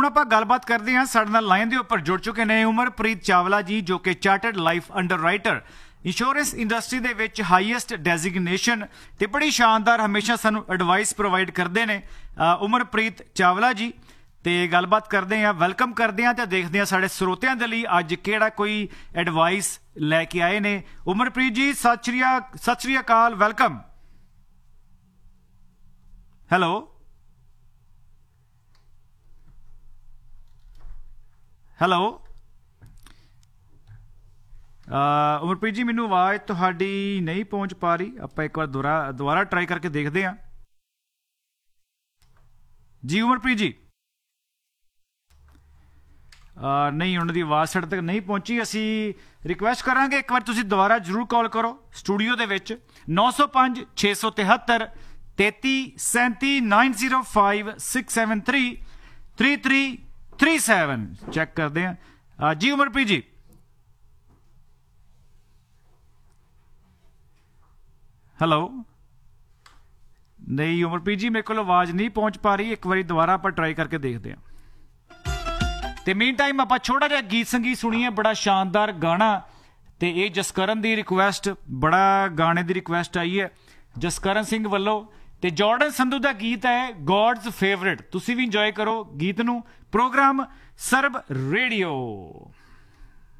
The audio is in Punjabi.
ਹੁਣ ਆਪਾਂ ਗੱਲਬਾਤ ਕਰਦੇ ਹਾਂ। ਸਾਡੇ ਨਾਲ ਲਾਈਨ ਦੇ ਉੱਪਰ ਜੁੜ ਚੁੱਕੇ ਨੇ ਉਮਰਪ੍ਰੀਤ ਚਾਵਲਾ ਜੀ, ਜੋ ਕਿ ਚਾਰਟਰਡ ਲਾਈਫ ਅੰਡਰਰਾਈਟਰ, ਇੰਸ਼ੋਰੈਂਸ ਇੰਡਸਟਰੀ ਦੇ ਵਿੱਚ ਹਾਈਐਸਟ ਡੈਜ਼ਿਗਨੇਸ਼ਨ ਤੇ ਬੜੀ ਸ਼ਾਨਦਾਰ ਹਮੇਸ਼ਾ ਸਾਨੂੰ ਐਡਵਾਈਸ ਪ੍ਰੋਵਾਈਡ ਕਰਦੇ ਨੇ ਉਮਰਪ੍ਰੀਤ ਚਾਵਲਾ ਜੀ। ਤੇ ਗੱਲਬਾਤ ਕਰਦੇ ਹਾਂ, ਵੈਲਕਮ ਕਰਦੇ ਹਾਂ ਤੇ ਦੇਖਦੇ ਹਾਂ ਸਾਡੇ ਸਰੋਤਿਆਂ ਦੇ ਲਈ ਅੱਜ ਕਿਹੜਾ ਕੋਈ ਐਡਵਾਈਸ ਲੈ ਕੇ ਆਏ ਨੇ। ਉਮਰਪ੍ਰੀਤ ਜੀ ਸਤਿ ਸ਼੍ਰੀ ਅਕਾਲ, ਵੈਲਕਮ। ਹੈਲੋ ਹੈਲੋ ਉਮਰਪ੍ਰੀਤ ਜੀ, ਮੈਨੂੰ ਆਵਾਜ਼ ਤੁਹਾਡੀ ਨਹੀਂ ਪਹੁੰਚ ਪਾ ਰਹੀ। ਆਪਾਂ ਇੱਕ ਵਾਰ ਦੁਬਾਰਾ ਟਰਾਈ ਕਰਕੇ ਦੇਖਦੇ ਹਾਂ ਜੀ। ਉਮਰਪ੍ਰੀਤ ਜੀ ਨਹੀਂ, ਉਹਨਾਂ ਦੀ ਆਵਾਜ਼ ਸਾਡੇ ਤੱਕ ਨਹੀਂ ਪਹੁੰਚੀ। ਅਸੀਂ ਰਿਕੁਐਸਟ ਕਰਾਂਗੇ ਇੱਕ ਵਾਰ ਤੁਸੀਂ ਦੁਬਾਰਾ ਜ਼ਰੂਰ ਕਾਲ ਕਰੋ ਸਟੂਡੀਓ ਦੇ ਵਿੱਚ 905 673 3337 905 673 3337 ਚੈੱਕ ਕਰਦੇ ਹਾਂ ਜੀ। ਉਮਰਪ੍ਰੀਤ ਜੀ ਹੈਲੋ। ਨਹੀਂ ਉਮਰਪ੍ਰੀਤ ਜੀ, ਮੇਰੇ ਕੋਲ ਆਵਾਜ਼ ਨਹੀਂ ਪਹੁੰਚ ਪਾ ਰਹੀ। ਇੱਕ ਵਾਰੀ ਦੁਬਾਰਾ ਆਪਾਂ ਟਰਾਈ ਕਰਕੇ ਦੇਖਦੇ ਹਾਂ। ਤੇ ਮੀਨ ਟਾਈਮ ਆਪਾਂ ਛੋਟਾ ਜਿਹਾ ਗੀਤ ਸੰਗੀਤ ਸੁਣੀਏ, ਬੜਾ ਸ਼ਾਨਦਾਰ ਗਾਣਾ। ਤੇ ਇਹ ਜਸਕਰਨ ਦੀ ਰਿਕੁਐਸਟ, ਬੜਾ ਗਾਣੇ ਦੀ ਰਿਕੁਐਸਟ ਆਈ ਹੈ ਜਸਕਰਨ ਸਿੰਘ ਵੱਲੋਂ। ਤੇ ਜਾਰਡਨ ਸੰਧੂ ਦਾ ਗੀਤ ਹੈ ਗॉड्स फेवरेट। ਤੁਸੀਂ ਵੀ ਇੰਜੋਏ ਕਰੋ ਗੀਤ ਨੂੰ। ਪ੍ਰੋਗਰਾਮ ਸਰਬ ਰੇਡੀਓ।